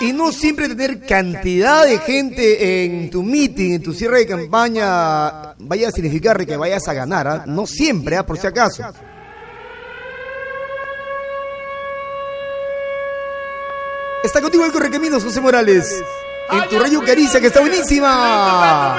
Y no siempre tener cantidad de gente en tu meeting, en tu cierre de campaña, vaya a significar que vayas a ganar, ¿ah? No siempre, ¿ah? Por si acaso. Está contigo el Correcaminos, José Morales. En tu rayo Caricia, que está buenísima.